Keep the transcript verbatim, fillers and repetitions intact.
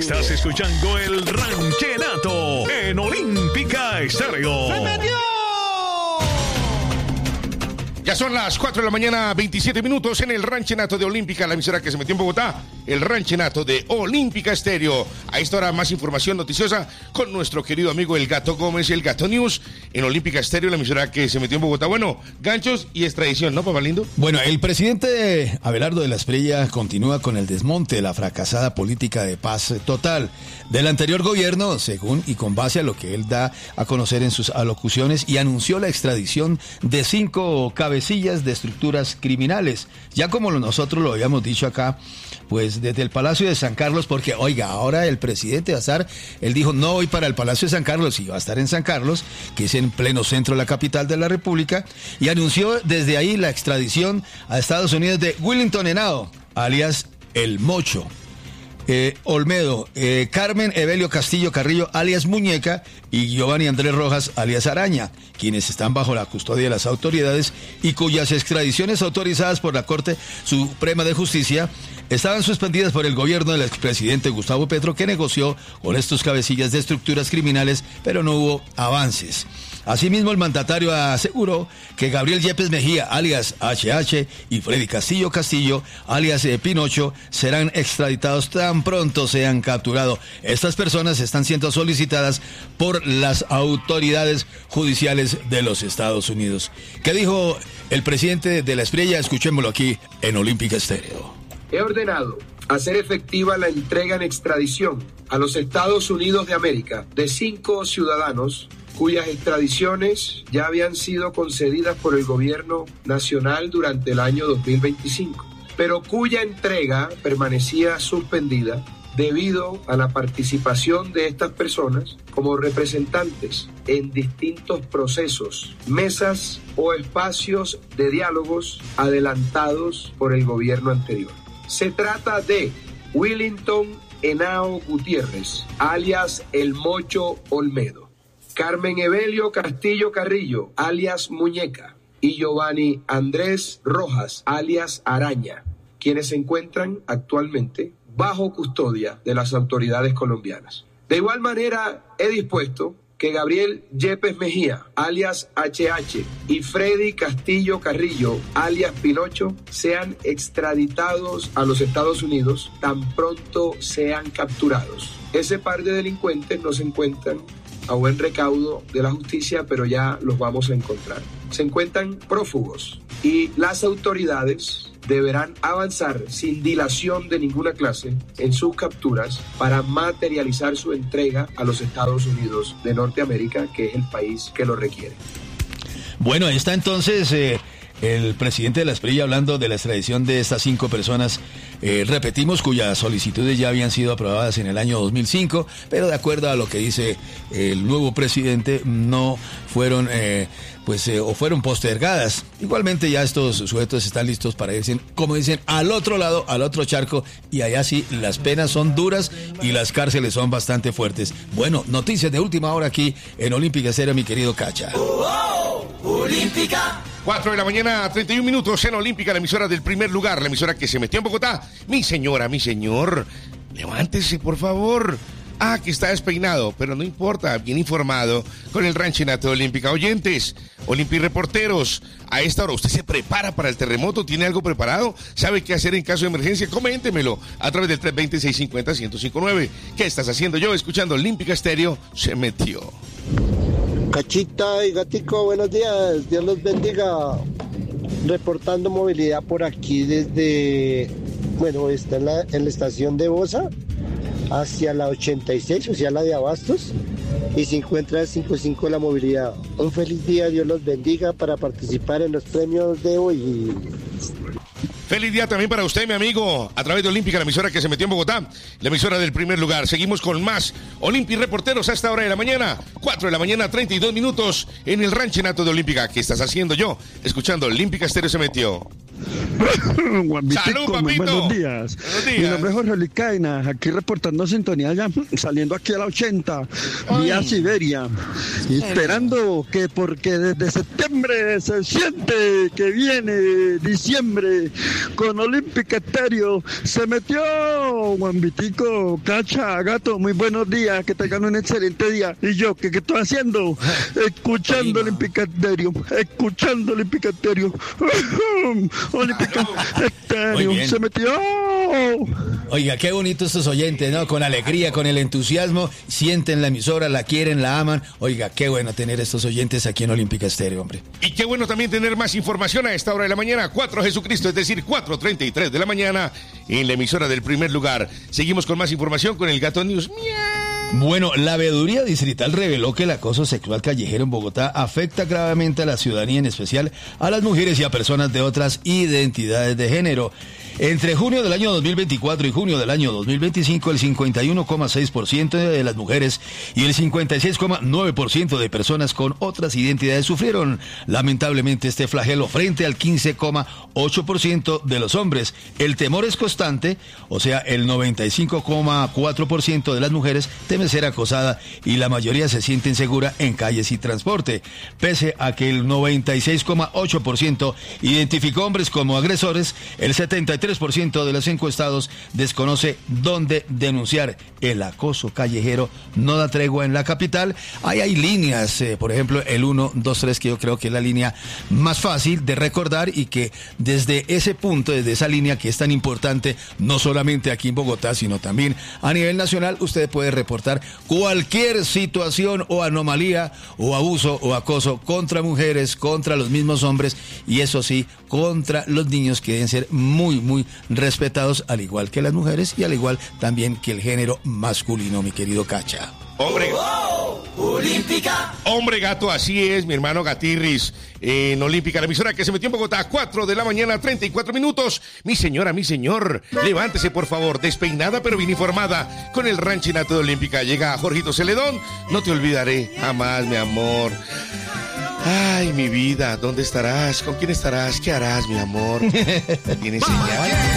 Estás escuchando el Ranchenato en Olímpica Estéreo. ¡Se metió! Ya son las cuatro de la mañana, veintisiete minutos en el Ranchenato de Olímpica, la emisora que se metió en Bogotá, el Ranchenato de Olímpica Estéreo. A esta hora más información noticiosa con nuestro querido amigo El Gato Gómez, El Gato News, en Olímpica Estéreo, la emisora que se metió en Bogotá. Bueno, ganchos y extradición, ¿no, papá lindo? Bueno, el presidente Abelardo de la Espriella continúa con el desmonte de la fracasada política de paz total del anterior gobierno, según y con base a lo que él da a conocer en sus alocuciones, y anunció la extradición de cinco cabecillas de estructuras criminales. Ya como nosotros lo habíamos dicho acá, pues desde el Palacio de San Carlos, porque oiga, ahora el presidente va a estar, él dijo no voy para el Palacio de San Carlos, y va a estar en San Carlos, que es en pleno centro de la capital de la República, y anunció desde ahí la extradición a Estados Unidos de Willington Henao, alias El Mocho. Eh, Olmedo, eh, Carmen Evelio Castillo Carrillo, alias Muñeca, y Giovanni Andrés Rojas, alias Araña, quienes están bajo la custodia de las autoridades y cuyas extradiciones autorizadas por la Corte Suprema de Justicia estaban suspendidas por el gobierno del expresidente Gustavo Petro, que negoció con estos cabecillas de estructuras criminales, pero no hubo avances. Asimismo, el mandatario aseguró que Gabriel Yepes Mejía, alias H H, y Freddy Castillo Castillo, alias eh, Pinocho, serán extraditados tan pronto sean capturados. Estas personas están siendo solicitadas por las autoridades judiciales de los Estados Unidos. ¿Qué dijo el presidente de la Espriella? Escuchémoslo aquí en Olímpica Estéreo. He ordenado hacer efectiva la entrega en extradición a los Estados Unidos de América de cinco ciudadanos cuyas extradiciones ya habían sido concedidas por el gobierno nacional durante el año dos mil veinticinco, pero cuya entrega permanecía suspendida debido a la participación de estas personas como representantes en distintos procesos, mesas o espacios de diálogos adelantados por el gobierno anterior. Se trata de Willington Henao Gutiérrez, alias El Mocho Olmedo, Carmen Evelio Castillo Carrillo, alias Muñeca, y Giovanni Andrés Rojas, alias Araña, quienes se encuentran actualmente bajo custodia de las autoridades colombianas. De igual manera, he dispuesto que Gabriel Yepes Mejía, alias H H, y Freddy Castillo Carrillo, alias Pinocho, sean extraditados a los Estados Unidos tan pronto sean capturados. Ese par de delincuentes no se encuentran a buen recaudo de la justicia, pero ya los vamos a encontrar. Se encuentran prófugos y las autoridades deberán avanzar sin dilación de ninguna clase en sus capturas para materializar su entrega a los Estados Unidos de Norteamérica, que es el país que lo requiere. Bueno, ahí está entonces eh, el presidente de la Espriella hablando de la extradición de estas cinco personas, eh, repetimos, cuyas solicitudes ya habían sido aprobadas en el año dos mil cinco, pero de acuerdo a lo que dice el nuevo presidente, no fueron... Eh, pues eh, o fueron postergadas. Igualmente ya estos sujetos están listos para irse, como dicen, al otro lado, al otro charco, y allá sí las penas son duras y las cárceles son bastante fuertes. Bueno, noticias de última hora aquí en Olímpica Estéreo, mi querido Cacha. Oh, oh, Olímpica. cuatro de la mañana, treinta y un minutos en Olímpica, la emisora del primer lugar, la emisora que se metió en Bogotá. Mi señora, mi señor, levántese por favor. Ah, que está despeinado, pero no importa, bien informado con el Ranchenato de Olímpica. Oyentes, Olympi reporteros, a esta hora usted se prepara para el terremoto, ¿tiene algo preparado? ¿Sabe qué hacer en caso de emergencia? Coméntemelo a través del tres dos cero, seis cinco cero, uno cero cinco nueve. ¿Qué estás haciendo yo? Escuchando Olímpica Estéreo, se metió. Cachita y Gatico, buenos días, Dios los bendiga. Reportando movilidad por aquí desde, bueno, está en la, en la estación de Bosa hacia la ochenta y seis, o sea, la de Abastos, y se encuentra el cincuenta y cinco la movilidad. Un feliz día, Dios los bendiga, para participar en los premios de hoy. Feliz día también para usted, mi amigo, a través de Olímpica, la emisora que se metió en Bogotá, la emisora del primer lugar. Seguimos con más Olympi reporteros a esta hora de la mañana, cuatro de la mañana, treinta y dos minutos, en el Ranchenato de Olímpica. ¿Qué estás haciendo yo? Escuchando Olímpica Estéreo se metió. Salud, papito. Muy buenos días. Buenos días. Mi nombre es Jorge Licaina, aquí reportando sintonía ya, saliendo aquí a la ochenta, vía Siberia, y esperando que, porque desde septiembre se siente que viene diciembre con Olímpica Estéreo. Se metió Juan Vitico, Cacha, Gato, muy buenos días, que tengan un excelente día. Y yo, ¿qué, qué estoy haciendo? Escuchando Olímpica Estéreo, escuchando Olímpica Estéreo. Olímpica Estéreo, se metió. Oiga, qué bonito estos oyentes, ¿no? Con alegría, con el entusiasmo, sienten la emisora, la quieren, la aman. Oiga, qué bueno tener estos oyentes aquí en Olímpica Estéreo, hombre. Y qué bueno también tener más información a esta hora de la mañana, cuatro Jesucristo, es decir, cuatro treinta y tres de la mañana, en la emisora del primer lugar. Seguimos con más información con el Gato News. ¡Miau! Bueno, la veeduría distrital reveló que el acoso sexual callejero en Bogotá afecta gravemente a la ciudadanía, en especial a las mujeres y a personas de otras identidades de género. Entre junio del año dos mil veinticuatro y junio del año dos mil veinticinco, el cincuenta y uno coma seis por ciento de las mujeres y el cincuenta y seis coma nueve por ciento de personas con otras identidades sufrieron lamentablemente este flagelo frente al quince coma ocho por ciento de los hombres. El temor es constante, o sea, el noventa y cinco coma cuatro por ciento de las mujeres teme ser acosada y la mayoría se siente insegura en calles y transporte. Pese a que el noventa y seis coma ocho por ciento identificó hombres como agresores, el setenta y tres por ciento de los encuestados desconoce dónde denunciar. El acoso callejero no da tregua en la capital. Ahí hay líneas, eh, por ejemplo, el uno dos tres, que yo creo que es la línea más fácil de recordar y que desde ese punto, desde esa línea que es tan importante, no solamente aquí en Bogotá, sino también a nivel nacional, usted puede reportar cualquier situación o anomalía o abuso o acoso contra mujeres, contra los mismos hombres y eso sí, contra los niños, que deben ser muy, muy respetados, al igual que las mujeres y al igual también que el género masculino, mi querido Cacha. Hombre, Oh, Olímpica. hombre gato, así es, mi hermano Gatirris, en Olímpica, la emisora que se metió en Bogotá a cuatro de la mañana, treinta y cuatro minutos. Mi señora, mi señor, levántese por favor, despeinada pero bien informada, con el ranchinato de Olímpica. Llega Jorgito Celedón, no te olvidaré jamás, mi amor. Ay, mi vida, ¿dónde estarás? ¿Con quién estarás? ¿Qué harás, mi amor? ¿Tienes señal?